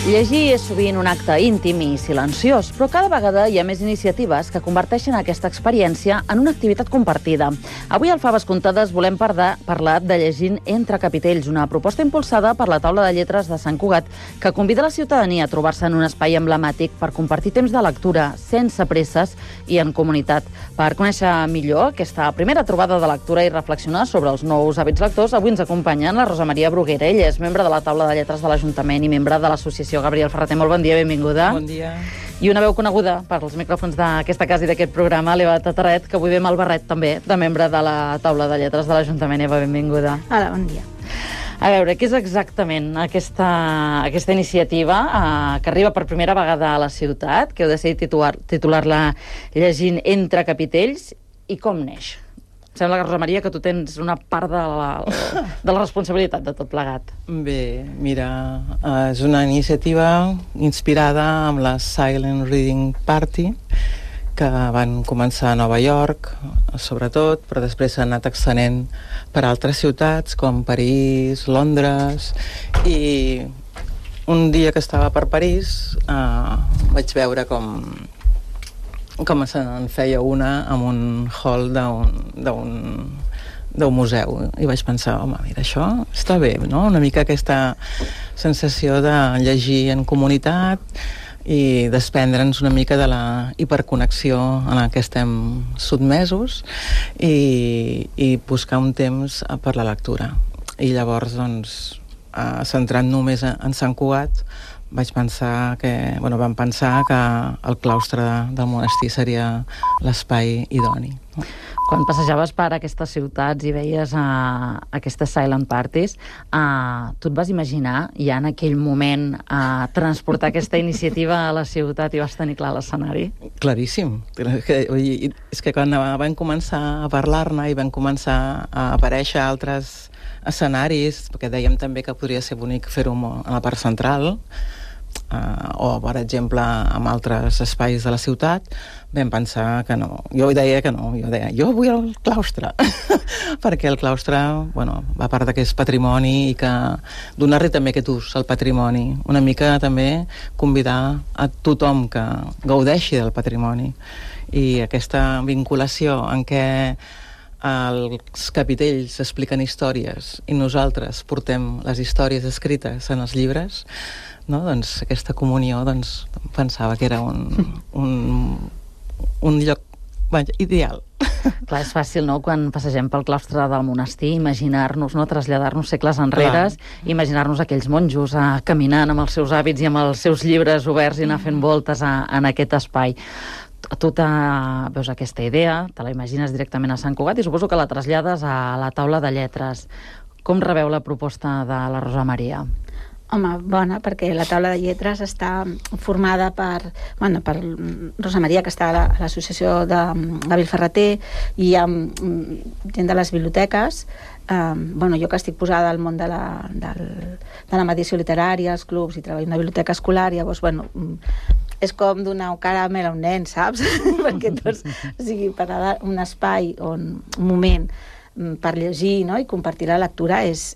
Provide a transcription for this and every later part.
Llegir és sovint un acte íntim i silenciós, però cada vegada hi ha més iniciatives que converteixen aquesta experiència en una activitat compartida. Avui al Faves Comptades volem parlar de Llegint entre capitells, una proposta impulsada per la Taula de Lletres de Sant Cugat que convida la ciutadania a trobar-se en un espai emblemàtic per compartir temps de lectura sense presses i en comunitat. Per conèixer millor aquesta primera trobada de lectura i reflexionar sobre els nous hàbits lectors, avui ens acompanyen la Rosa Maria Bruguera. Ella és membre de la Taula de Lletres de l'Ajuntament i membre de l'Associació Gabriel Ferrater. Molt bon dia, benvinguda. Bon dia. I una veu coneguda per als micròfons d'aquesta casa i d'aquest programa, l'Eva Tataret, que avui ve amb el barret també, de membre de la Taula de Lletres de l'Ajuntament. Eva, benvinguda. Hola, bon dia. A veure, què és exactament aquesta iniciativa que arriba per primera vegada a la ciutat, que heu decidit titular-la Llegint entre capitells, i com neix? Sembla que, Rosa Maria, que tu tens una part de la responsabilitat de tot plegat. Bé, mira, és una iniciativa inspirada amb la Silent Reading Party, que van començar a Nova York, sobretot, però després s'han anat extenent per altres ciutats, com París, Londres, i un dia que estava per París vaig veure com se'n feia una en un hall d'un museu, i vaig pensar, home, mira, això està bé, no? Una mica aquesta sensació de llegir en comunitat i desprendre'ns una mica de la hiperconnexió en la que estem sotmesos i buscar un temps per la lectura. I llavors, doncs, centrant només en Sant Cugat, vam pensar que el claustre del monestir seria l'espai idoni. Quan passejaves per aquestes ciutats i veies aquestes silent parties, tu et vas imaginar ja en aquell moment transportar aquesta iniciativa a la ciutat i vas tenir clar l'escenari? Claríssim. És que quan vam començar a parlar-ne i van començar a aparèixer altres escenaris, perquè dèiem també que podria ser bonic fer-ho a la part central, o, per exemple, en altres espais de la ciutat, vam pensar que no. Jo deia que no, jo vull el claustre, perquè el claustre, a part que és patrimoni i que donar-li també aquest ús al patrimoni, una mica també convidar a tothom que gaudeixi del patrimoni. I aquesta vinculació en què els capitells expliquen històries i nosaltres portem les històries escrites en els llibres, no? Doncs aquesta comunió, pensava que era un lloc ideal. Clar, és fàcil, no?, quan passegem pel claustre del monestir, imaginar-nos, no?, traslladar-nos segles enrere, imaginar-nos aquells monjos caminant amb els seus hàbits i amb els seus llibres oberts i anar fent voltes en aquest espai. Tu veus aquesta idea, te la imagines directament a Sant Cugat i suposo que la trasllades a la Taula de Lletres. Com rebeu la proposta de la Rosa Maria? Home, bona, perquè la Taula de Lletres està formada per Rosa Maria, que està a l'associació de Gabriel Ferrater, i hi ha gent de les biblioteques. Jo que estic posada al món de la mediació literària, els clubs, i treballo en una biblioteca escolar, llavors, és com donar un caramel a un nen, saps? Perquè tots, per dar un espai, un moment per llegir, no?, i compartir la lectura és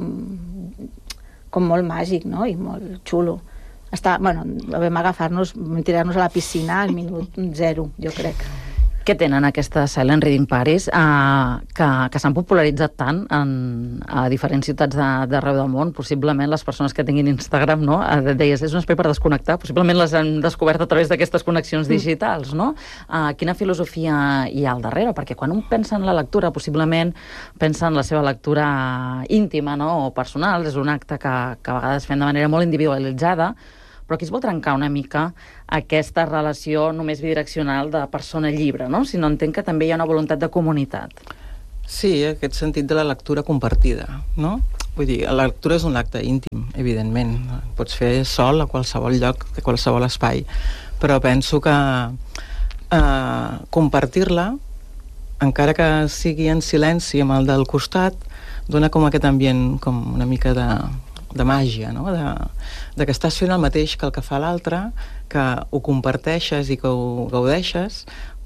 com molt màgic, no?, i molt xulo. Vam tirar-nos a la piscina al minut 0, jo crec. Què tenen aquestes Silent Reading Parties que s'han popularitzat tant a diferents ciutats d'arreu del món? Possiblement les persones que tinguin Instagram, no?, deies, és un espai per desconnectar, possiblement les han descobert a través d'aquestes connexions digitals, no? Quina filosofia hi ha al darrere? Perquè quan un pensa en la lectura, possiblement pensa en la seva lectura íntima, no?, o personal. És un acte que a vegades fem de manera molt individualitzada, però aquí es vol trencar una mica aquesta relació només bidireccional de persona-llibre, no? Sinó entenc que també hi ha una voluntat de comunitat. Sí, aquest sentit de la lectura compartida, no? Vull dir, la lectura és un acte íntim, evidentment. Pots fer sol a qualsevol lloc, a qualsevol espai, però penso que compartir-la, encara que sigui en silenci amb el del costat, dona com aquest ambient, com una mica de màgia, no? De que estàs fent el mateix que el que fa l'altre, que ho comparteixes i que ho gaudeixes,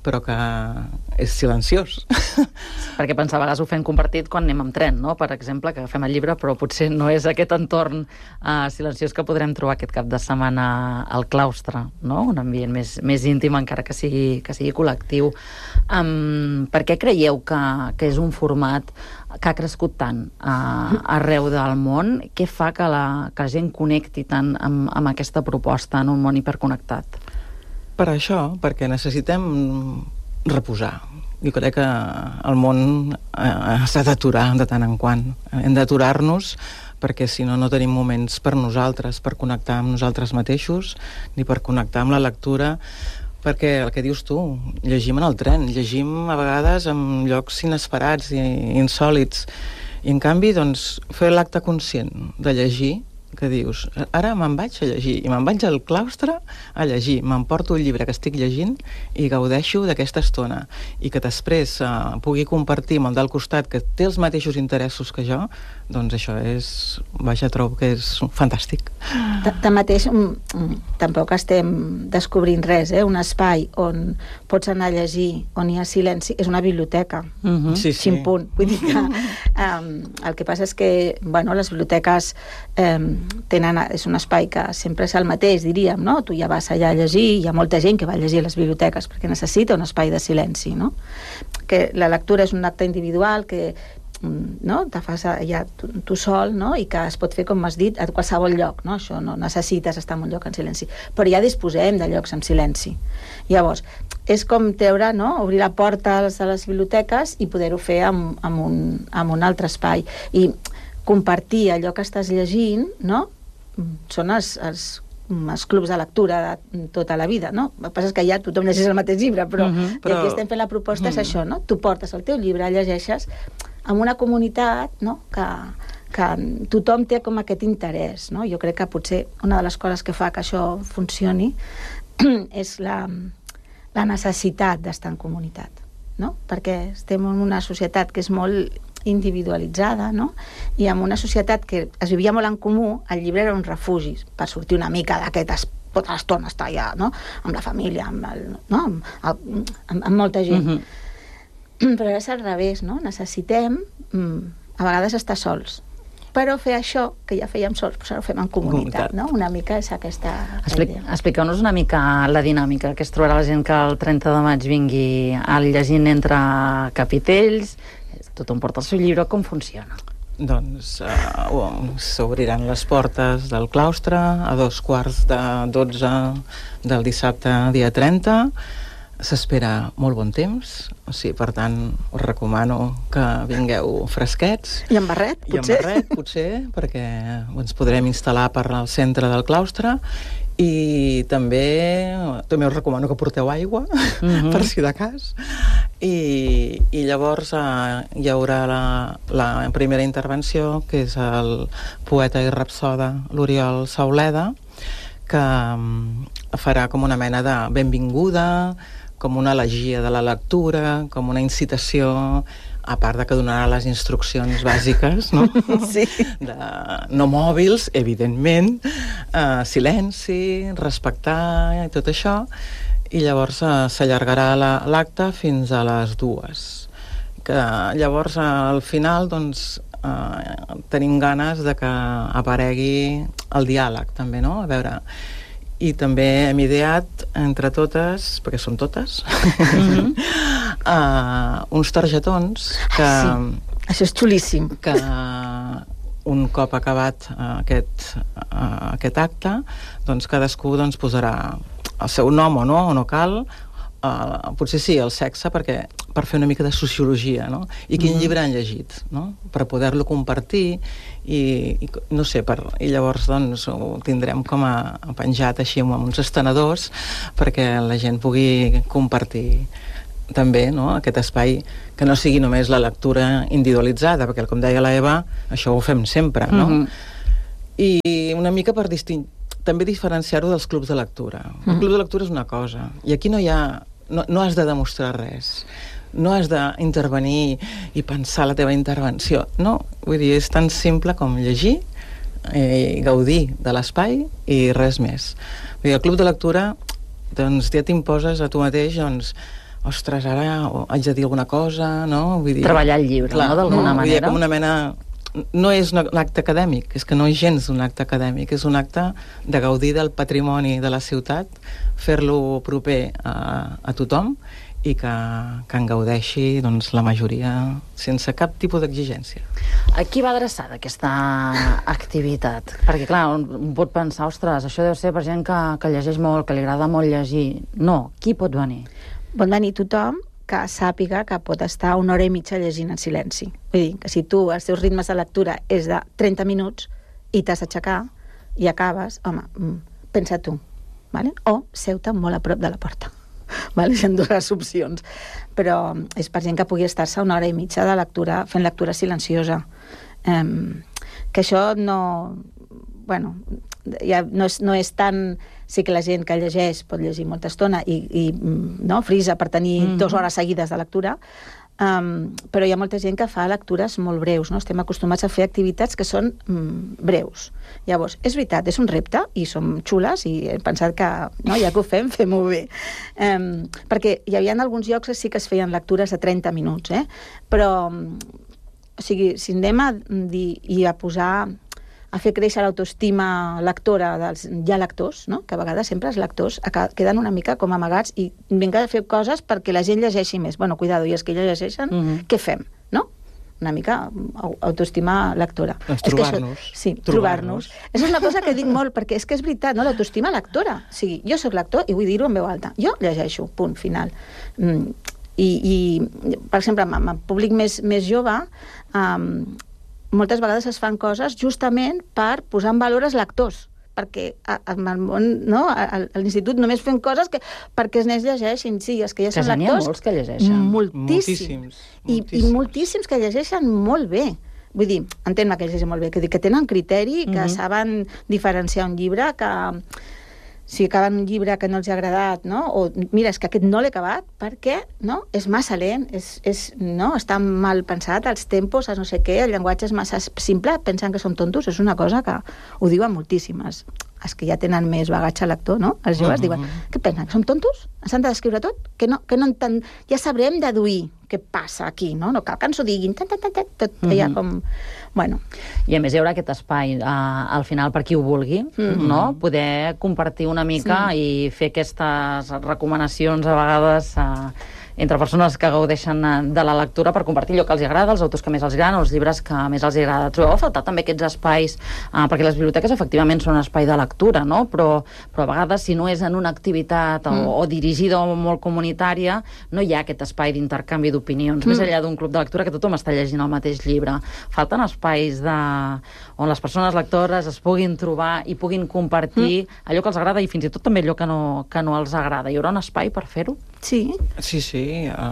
però que és silenciós. Perquè pensar, a vegades ho fem compartit quan anem amb tren, no? Per exemple, que agafem el llibre, però potser no és aquest entorn silenciós que podrem trobar aquest cap de setmana al claustre, no? Un ambient més íntim, encara que sigui col·lectiu. Per què creieu que és un format que ha crescut tant arreu del món? Què fa que la gent connecti tant amb aquesta proposta en un món hiperconnectat? Per això, perquè necessitem reposar. Jo crec que el món s'ha d'aturar de tant en quant. Hem d'aturar-nos perquè si no, no tenim moments per nosaltres, per connectar amb nosaltres mateixos, ni per connectar amb la lectura, perquè el que dius tu, llegim en el tren, llegim a vegades en llocs inesperats i insòlits, i en canvi, doncs, fer l'acte conscient de llegir, que dius, ara me'n vaig a llegir, i me'n vaig al claustre a llegir, m'emporto el llibre que estic llegint i gaudeixo d'aquesta estona, i que després pugui compartir amb el del costat que té els mateixos interessos que jo, doncs això és, vaja, trobo que és fantàstic. Tanmateix, tampoc estem descobrint res, un espai on pots anar a llegir, on hi ha silenci, és una biblioteca. Sí. Ximpun. Vull dir que el que passa és que, bueno, les biblioteques és un espai que sempre és el mateix, diríem, no? Tu ja vas allà a llegir, hi ha molta gent que va a llegir a les biblioteques perquè necessita un espai de silenci, no? Que la lectura és un acte individual que te fas ja tu sol, no? I que es pot fer, com has dit, a qualsevol lloc, no? Això no necessites estar en un lloc en silenci, però ja disposem de llocs en silenci. Llavors, és com treure, no? Obrir la porta de les biblioteques i poder-ho fer en un altre espai, i compartir allò que estàs llegint, no? Són els clubs de lectura de tota la vida, no? El que passa és que ja tothom llegeix el mateix llibre, però aquí estem fent la proposta, és això, no? Tu portes el teu llibre, llegeixes amb una comunitat, no? Que tothom té com aquest interès, no? Jo crec que potser una de les coses que fa que això funcioni és la necessitat d'estar en comunitat, no? Perquè estem en una societat que és molt individualitzada, no? I en una societat que es vivia molt en comú, el llibre era un refugi per sortir una mica d'aquest tota l'estona estar allà, no? Amb la família, amb molta gent. Però és al revés, no? Necessitem a vegades estar sols, però fer això que ja fèiem sols, però ara ho fem en comunitat, no? Una mica és aquesta idea. Expliqueu-nos una mica la dinàmica que es trobarà la gent que el 30 de maig vingui al Llegint entre Capitells. Tothom porta el seu llibre, com funciona? Doncs s'obriran les portes del claustre a 2:15 del dissabte, dia 30. S'espera molt bon temps, o sigui, per tant, us recomano que vingueu fresquets. I amb barret, potser? I amb barret, potser, perquè ens podrem instal·lar per al centre del claustre. I també us recomano que porteu aigua, per si de cas. I llavors hi haurà la primera intervenció, que és el poeta i rapsoda l'Oriol Sauleda, que farà com una mena de benvinguda, com una elegia de la lectura, com una incitació, a part de que donarà les instruccions bàsiques, no? Sí. No mòbils, evidentment, silenci, respectar i tot això, i llavors s'allargarà l'acte fins a les 2. Que llavors al final doncs tenim ganes de que aparegui el diàleg també, no? A veure, i també hem ideat entre totes, perquè són totes, uns targetons que... Sí, això és xulíssim. Que un cop acabat aquest acte, doncs cadascú posarà el seu nom o no cal, potser sí, el sexe, per fer una mica de sociologia, no? I quin llibre han llegit, no? Per poder-lo compartir i no sé, i llavors doncs ho tindrem com a penjat així amb uns estenedors perquè la gent pugui compartir també, no? Aquest espai que no sigui només la lectura individualitzada, perquè com deia la Eva, això ho fem sempre, no? I una mica per també diferenciar-ho dels clubs de lectura. El club de lectura és una cosa, i aquí no has de demostrar res, no has d'intervenir i pensar la teva intervenció, no, vull dir, és tan simple com llegir i gaudir de l'espai i res més. Vull dir, el club de lectura, doncs ja t'imposes a tu mateix, doncs, ostres, ara haig de dir alguna cosa, no? Vull dir, treballar el llibre, no? D'alguna manera. Vull dir, com una mena... No és un acte acadèmic, és que no és gens un acte acadèmic, és un acte de gaudir del patrimoni de la ciutat, fer-lo proper a tothom i que en gaudeixi doncs, la majoria sense cap tipus d'exigència. A qui va adreçada aquesta activitat? Perquè, clar, un pot pensar, ostres, això deu ser per gent que llegeix molt, que li agrada molt llegir. No, qui pot venir? Pot venir tothom que sàpiga que pot estar 1 hora i mitja llegint en silenci. Vull dir, que si tu, els teus ritmes de lectura és de 30 minuts i t'has d'aixecar i acabes, home, pensa tu, vale? O seu-te molt a prop de la porta. Vale? Hi ha 2 opcions. Però és per gent que pugui estar-se 1 hora i mitja de lectura, fent lectura silenciosa. Que això no... Bueno, ja no és tan... Sí que la gent que llegeix pot llegir molta estona i no, frisa per tenir 2 hores seguides de lectura, però hi ha molta gent que fa lectures molt breus, no? Estem acostumats a fer activitats que són breus. Llavors, és veritat, és un repte i som xules i he pensat que no, ja que ho fem-ho bé. Perquè hi havia alguns llocs que sí que es feien lectures de 30 minuts, però o sigui, si anem a dir i a posar a fer créixer l'autoestima lectora dels ja lectors, no? Que a vegades sempre els lectors queden una mica com amagats i vinga a fer coses perquè la gent llegeixi més. Bueno, cuidado, i els que ja llegeixen, què fem? No? Una mica autoestima lectora. Doncs trobar-nos. Sí, trobar-nos. És una cosa que dic molt, perquè és que és veritat, no? L'autoestima lectora. O sigui, jo soc lector i vull dir-ho en veu alta. Jo llegeixo, punt, final. I per exemple, amb el públic més jove, moltes vegades es fan coses justament per posar en valor els lectors, perquè al món, no? A l'institut només fem coses perquè els nens llegeixin, sí, els que ja són lectors... N'hi ha molts que llegeixen. Moltíssims. I moltíssims que llegeixen molt bé. Vull dir, entén-me que llegeixen molt bé, que tenen criteri, que saben diferenciar un llibre, que... si acaben un llibre que no els ha agradat, no? O mira, és que aquest no l'he acabat perquè no? És massa lent, no? Està mal pensat, els tempos, no sé què, el llenguatge és massa simple, pensen que som tontos, és una cosa que ho diuen moltíssimes. Els que ja tenen més bagatge lector, no? Els joves diuen, què pensen, que som tontos? Ens han de descriure tot? Que no ja sabrem deduir què passa aquí, no? No cal que ens ho diguin, tot allà com... Bueno. I a més hi haurà aquest espai al final per qui ho vulgui, no? Poder compartir una mica i fer aquestes recomanacions a vegades entre persones que gaudeixen de la lectura per compartir allò que els agrada, els autors que més els agraden, els llibres que més els agrada. Trobeu a faltar també aquests espais, perquè les biblioteques efectivament són un espai de lectura, no? Però a vegades si no és en una activitat o dirigida o molt comunitària, no hi ha aquest espai d'intercanvi d'opinions, més enllà d'un club de lectura que tothom està llegint el mateix llibre. Falten espais on les persones lectores es puguin trobar i puguin compartir allò que els agrada i fins i tot també allò que no els agrada. Hi haurà un espai per fer-ho? Sí. Sí.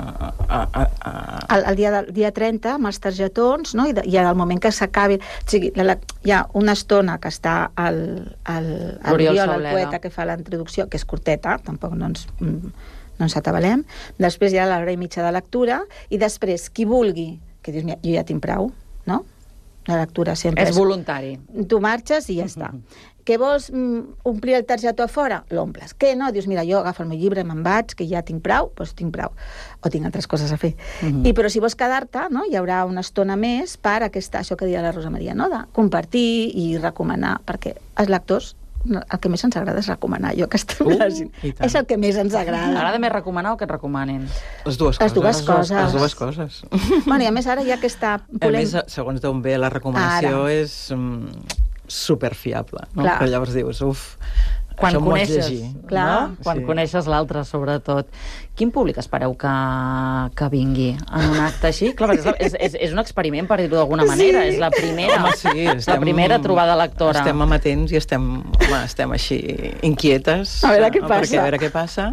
El dia 30, amb els targetons, no? I al moment que s'acabi... O sigui, hi ha una estona que està l'Oriol, el poeta, que fa la introducció, que és curteta, tampoc no ens atabalem. Després hi ha l'hora i mitja de lectura, i després, qui vulgui, que dius, mira, jo ja tinc prou, no? La lectura sempre és voluntari. Tu marxes i ja està. Que vols omplir el targetó a fora? L'omples. Que no? Dius, mira, jo agafo el meu llibre i me'n vaig, que ja tinc prou, doncs tinc prou. O tinc altres coses a fer. Però si vols quedar-te, no? Hi haurà una estona més per això que deia la Rosa Maria, no? De compartir i recomanar, perquè els lectors el que més ens agrada és recomanar allò que estem llegint. És el que més ens agrada. T'agrada més recomanar o que et recomanin? Les dues coses. Bueno, i a més ara hi ha aquesta polèmica. A més, segons d'on ve la recomanació és superfiable, no? Però llavors dius, quan això m'ho haig coneixes, llegir. Clar, quan coneixes l'altre, sobretot. Quin públic espereu que vingui en un acte així? Clar, és un experiment, per dir-ho d'alguna manera. És la primera, la primera trobada lectora. Estem amatents i estem així inquietes. A veure què passa. A veure què passa.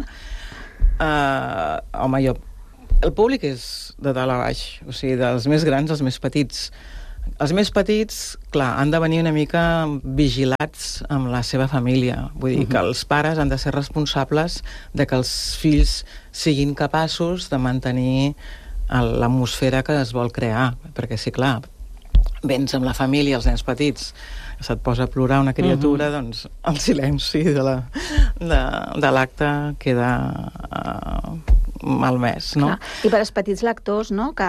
Home, el públic és de dalt a baix, o sigui, dels més grans als més petits. Els més petits, clar, han de venir una mica vigilats amb la seva família. Vull dir que els pares han de ser responsables de que els fills siguin capaços de mantenir l'atmosfera que es vol crear. Perquè, sí, clar, vens amb la família, els nens petits, se't posa a plorar una criatura, doncs el silenci de l'acte queda malmès, no? Clar. I per als petits lectors, no?, que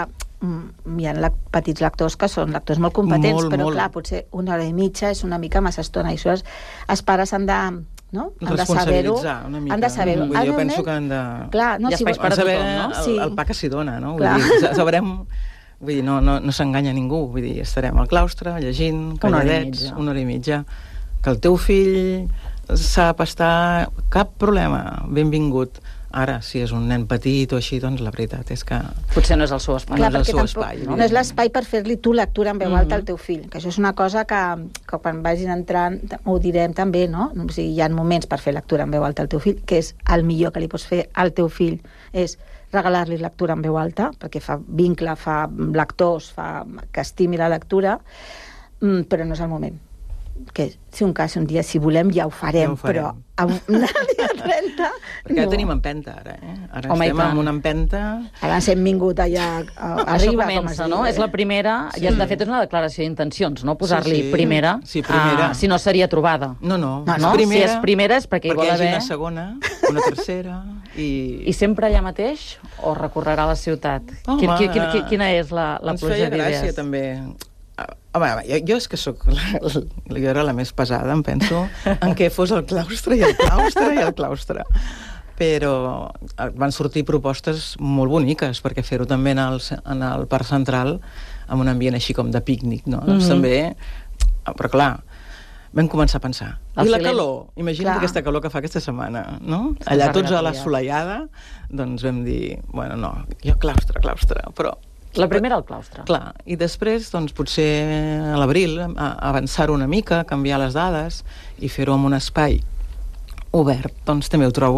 hi ha petits lectors que són lectors molt competents, però clar, potser 1 hora i mitja és una mica massa estona, i això els pares han de... no? Han de saber-ho. Han de saber-ho. Jo penso que han de... Clar, no, hi ha espais per a tothom, no? El pa que s'hi dona, no? Vull dir, sabrem... Vull dir, no s'enganya ningú. Vull dir, estarem al claustre, llegint, calladets, 1 hora i mitja. Que el teu fill sap estar... Cap problema, benvingut. Ara, si és un nen petit o així, doncs la veritat és que... Potser no és el seu espai. Clar, no és l'espai per fer-li tu lectura en veu alta al teu fill, que això és una cosa que quan vagin entrant ho direm també, no? O sigui, hi ha moments per fer lectura en veu alta al teu fill, que és el millor que li pots fer al teu fill, és regalar-li lectura en veu alta, perquè fa vincle, fa lectors, fa que estimi la lectura, però no és el moment. Que si un cas un dia, si volem, ja ho farem. Però a una dia 30... Perquè ja tenim empenta, ara, Ara estem amb una empenta... Ara ens hem vingut allà... Això comença, no? És la primera... I de fet és una declaració d'intencions, no? Posar-li primera. Sí, primera. Si no seria trobada. No. Si és primera és perquè hi vol haver... Perquè hi hagi una segona, una tercera... I sempre allà mateix? O recorrerà a la ciutat? Quina és la pluja d'idees? Ens feia gràcia, també... Home, jo és que sóc... Jo era la més pesada, em penso, en què fos el claustre i el claustre i el claustre. Però van sortir propostes molt boniques, perquè fer-ho també en el Parc Central, amb un ambient així com de pícnic, no? Doncs també... Però clar, vam començar a pensar. I la calor, imagina't aquesta calor que fa aquesta setmana, no? Allà tots a l'assolellada, doncs vam dir, bueno, no, jo claustre, però... La primera al claustre. Clar, i després, doncs, potser a l'abril, avançar una mica, canviar les dades i fer-ho en un espai obert, doncs també ho trobo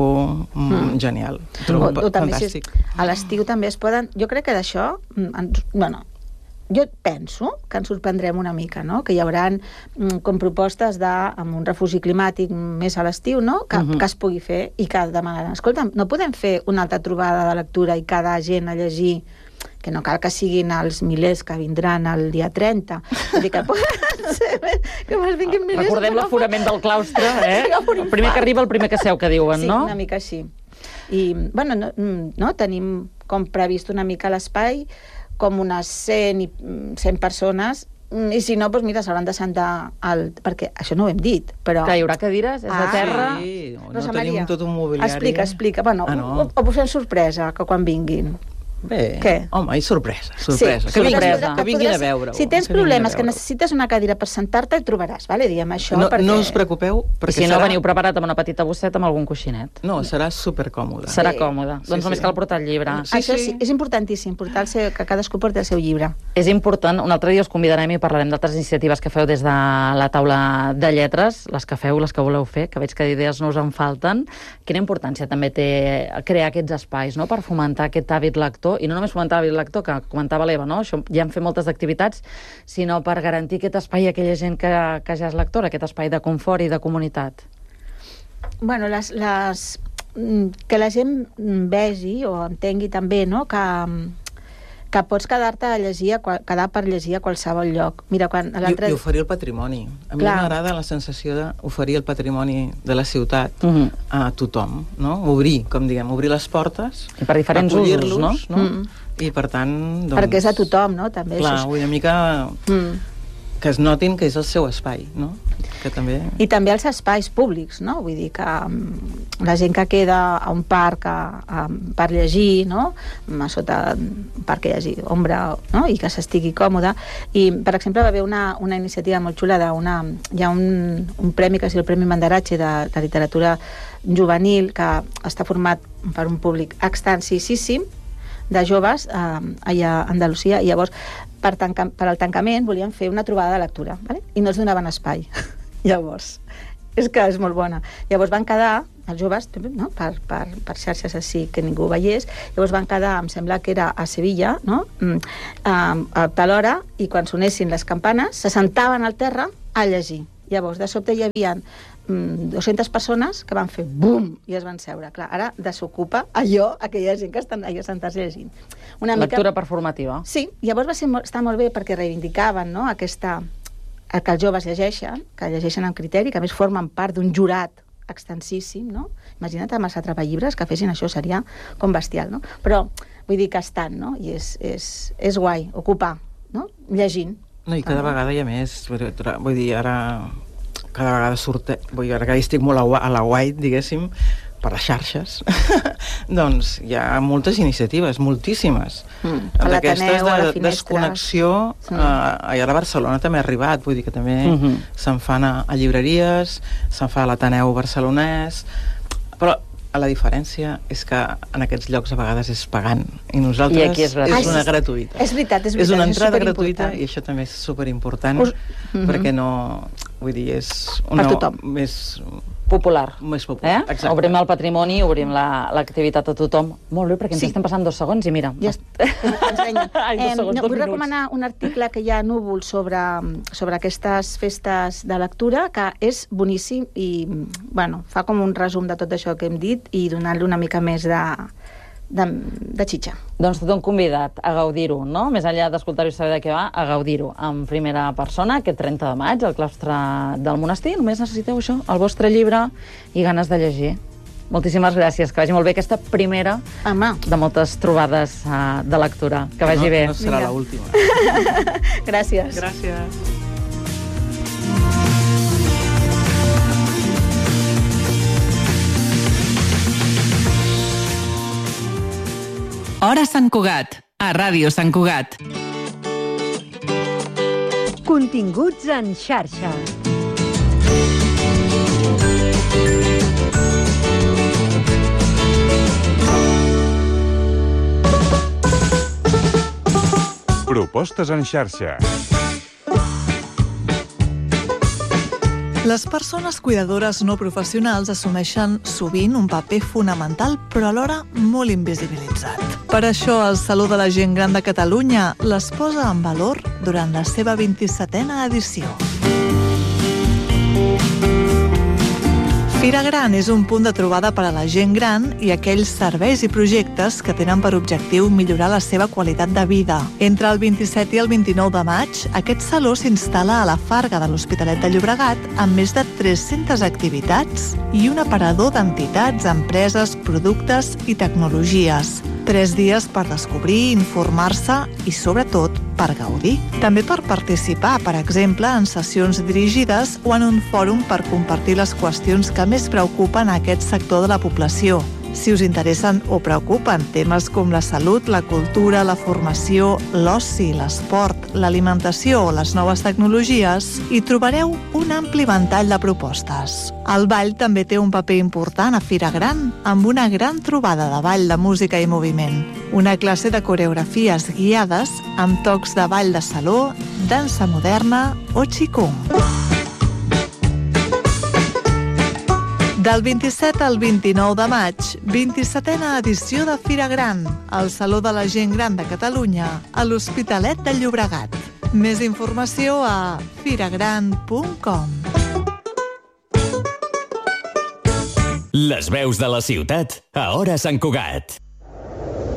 genial. Ho trobo fantàstic. A l'estiu també es poden... Jo crec que d'això... Bueno, jo penso que ens sorprendrem una mica, no? Que hi haurà com propostes amb un refugi climàtic més a l'estiu, no? Que es pugui fer i que demanaran, escolta, no podem fer una altra trobada de lectura i cada gent a llegir, que no cal que siguin els milers que vindran el dia 30. Vull dir que poden ser... Que me'ls vinguin milers... Recordem l'aforament del claustre, El primer que arriba, el primer que seu, que diuen, no? Sí, una mica així. I, bueno, no tenim com previst una mica l'espai, com unes 100 persones, i si no, doncs mira, s'hauran de sentar perquè això no ho hem dit, però... Que hi haurà cadires? És de terra? Sí, no tenim tot un mobiliari. Explica. Bueno, ho posem sorpresa, que quan vinguin. Bé, què? Home, i sorpresa. Sí, que vinguin a veure-ho. Si tens problemes, que necessites una cadira per sentar-te, hi trobaràs, vale? Diem això, perquè... No us preocupeu, perquè si no, veniu preparat amb una petita bosseta amb algun coixinet. No, serà supercòmode. Serà còmode. Doncs només cal portar el llibre. Això sí, és importantíssim, que cadascú porti el seu llibre. És important, un altre dia us convidarem i parlarem d'altres iniciatives que feu des de la taula de lletres, les que feu, les que voleu fer, que veig que d'idees no us en falten. Quina importància també té crear aquests espais, no?, per fomentar aquest hàbit lector, i no només fomentar l'hàbit lector, que comentava l'Eva, no? Això ja hem fet moltes activitats, sinó per garantir aquest espai a aquella gent que ja és lectora, aquest espai de confort i de comunitat. Bueno, que la gent vegi o entengui també, no?, que pots quedar-te a llegir, quedar per llegir a qualsevol lloc. Mira, quan I oferir el patrimoni. A mi m'agrada la sensació d'oferir el patrimoni de la ciutat a tothom, no? Obrir, com diguem, obrir les portes, i per diferents usos, no? I per tant, doncs... Perquè és a tothom, no? També. Clar, una mica que es notin que és el seu espai, no? Que també... I també els espais públics, no? Vull dir que la gent que queda a un parc per llegir, no? A sota un parc que hi hagi ombra, no? I que s'estigui còmode. I, per exemple, va haver una iniciativa molt xula hi ha un premi que és el Premi Mandaratge de literatura juvenil, que està format per un públic extensíssim de joves allà a Andalusia, i llavors per al tancament volien fer una trobada de lectura, vale? I no els donaven espai. Llavors, és que és molt bona. Llavors van quedar, els joves, no? per xarxes així que ningú veiés, llavors van quedar, em sembla que era a Sevilla, no? A tal hora, i quan sonessin les campanes se sentaven al terra a llegir. Llavors, de sobte hi havia 200 persones que van fer bum i es van seure. Clar, ara desocupa aquella gent que estan allà sentats llegint. Lectura performativa. Sí, llavors està molt bé perquè reivindicaven, no?, que els joves llegeixen, que llegeixen amb criteri, que a més formen part d'un jurat extensíssim, no? Imagina't amb els atrapallibres que fessin això, seria com bestial, no? Però vull dir que estan, no? I és guai, ocupar, no? Llegint. No, i cada vegada hi ha més, vull dir, ara cada vegada surt, vull dir, ara que estic molt a la White, diguéssim, per les xarxes, doncs hi ha moltes iniciatives, moltíssimes. D'aquestes de desconnexió, allà a Barcelona també ha arribat, vull dir que també se'n fan a llibreries, se'n fa a l'Ateneu barcelonès, però la diferència és que en aquests llocs a vegades és pagant i nosaltres és una gratuïta. És veritat, és una entrada gratuïta i això també és superimportant perquè no, vull dir, és una més popular. Més popular, exacte. Obrim el patrimoni, obrim l'activitat a tothom. Molt bé, perquè ens estem passant 2 segons i mira. Ja vull recomanar un article que hi ha a Núvol sobre aquestes festes de lectura, que és boníssim i, bueno, fa com un resum de tot això que hem dit i donar-li una mica més de xitxa. Doncs tothom convidat a gaudir-ho, no? Més enllà d'escoltar-ho i saber de què va, a gaudir-ho en primera persona, aquest 30 de maig, al claustre del monestir. Només necessiteu això, el vostre llibre i ganes de llegir. Moltíssimes gràcies, que vagi molt bé aquesta primera de moltes trobades de lectura. Que vagi bé. No serà l'última. Gràcies. Gràcies. Hora Sant Cugat, a Ràdio Sant Cugat. Continguts en xarxa. Propostes en xarxa. Les persones cuidadores no professionals assumeixen sovint un paper fonamental, però alhora molt invisibilitzat. Per això, el Saló de la Gent Gran de Catalunya les posa en valor durant la seva 27a edició. Fira Gran és un punt de trobada per a la gent gran i aquells serveis i projectes que tenen per objectiu millorar la seva qualitat de vida. Entre el 27 i el 29 de maig, aquest saló s'instal·la a la Farga de l'Hospitalet de Llobregat amb més de 300 activitats i un aparador d'entitats, empreses, productes i tecnologies. 3 dies per descobrir, informar-se i, sobretot, per gaudir. També per participar, per exemple, en sessions dirigides o en un fòrum per compartir les qüestions que més preocupen a aquest sector de la població. Si us interessen o preocupen temes com la salut, la cultura, la formació, l'oci, l'esport, l'alimentació o les noves tecnologies, hi trobareu un ampli ventall de propostes. El ball també té un paper important a Fira Gran, amb una gran trobada de ball de música i moviment. Una classe de coreografies guiades amb tocs de ball de saló, dansa moderna o qigong. Del 27 al 29 de maig, 27a edició de Fira Gran, al Saló de la Gent Gran de Catalunya, a l'Hospitalet de Llobregat. Més informació a firagran.com. Les veus de la ciutat a Hora Sant Cugat.